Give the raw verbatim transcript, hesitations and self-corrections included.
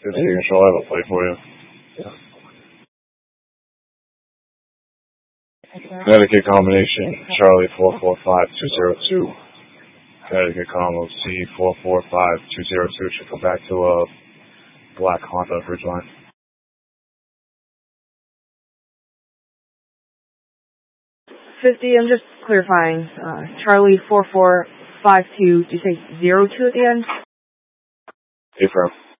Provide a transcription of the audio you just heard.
fifty control, I have a plate for you. Connecticut combination, Charlie four four five two zero two. Connecticut combo C four four five two zero two should go back to a black Honda Ridgeline. fifty, I'm just clarifying. Uh, Charlie four four five two, did you say zero two at the end? Affirm.